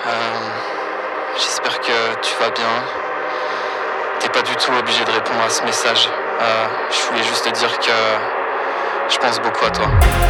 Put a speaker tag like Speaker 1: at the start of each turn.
Speaker 1: J'espère que tu vas bien. T'es pas du tout obligé de répondre à ce message. Je voulais juste te dire que je pense beaucoup à toi.